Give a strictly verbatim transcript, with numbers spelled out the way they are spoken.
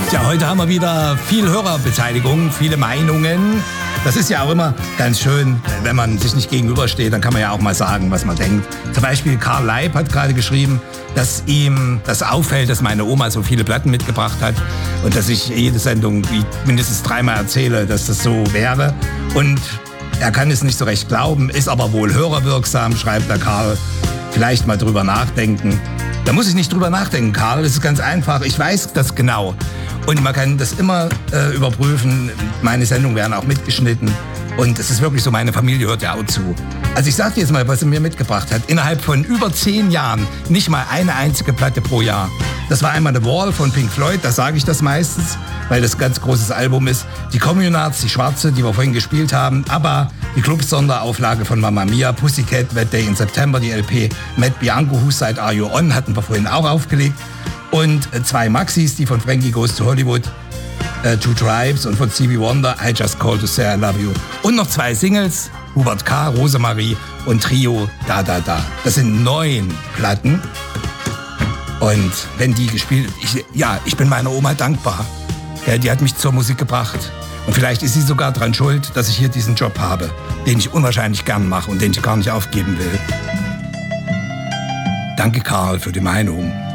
Tja, heute haben wir wieder viel Hörerbeteiligung, viele Meinungen. Das ist ja auch immer ganz schön, wenn man sich nicht gegenübersteht, dann kann man ja auch mal sagen, was man denkt. Zum Beispiel Karl Leib hat gerade geschrieben, dass ihm das auffällt, dass meine Oma so viele Platten mitgebracht hat und dass ich jede Sendung wie mindestens dreimal erzähle, dass das so wäre. Und er kann es nicht so recht glauben, ist aber wohl hörerwirksam, schreibt der Karl. Vielleicht mal drüber nachdenken. Da muss ich nicht drüber nachdenken, Karl, das ist ganz einfach. Ich weiß das genau. Und man kann das immer äh, überprüfen. Meine Sendungen werden auch mitgeschnitten. Und es ist wirklich so, meine Familie hört ja auch zu. Also ich sag dir jetzt mal, was sie mir mitgebracht hat. Innerhalb von über zehn Jahren nicht mal eine einzige Platte pro Jahr. Das war einmal The Wall von Pink Floyd, da sage ich das meistens, weil das ein ganz großes Album ist. Die Communards, die schwarze, die wir vorhin gespielt haben. ABBA, die Club-Sonderauflage von Mamma Mia, Pussycat, That Day in September, die L P Matt Bianco, Whose Side Are You On, hatten wir vorhin auch aufgelegt. Und zwei Maxis, die von Frankie Goes to Hollywood, äh, Two Tribes und von Stevie Wonder, I Just Called to Say I Love You. Und noch zwei Singles, Hubert K., Rosemarie und Trio, Da Da Da. Das sind neun Platten. Und wenn die gespielt, ich, ja, ich bin meiner Oma dankbar. Ja, die hat mich zur Musik gebracht. Und vielleicht ist sie sogar dran schuld, dass ich hier diesen Job habe, den ich unwahrscheinlich gern mache und den ich gar nicht aufgeben will. Danke, Karl, für die Meinung.